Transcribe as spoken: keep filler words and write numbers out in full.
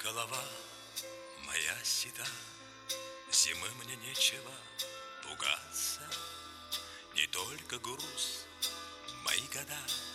Голова моя седа, зимы мне нечего пугаться. Не только груз, мои года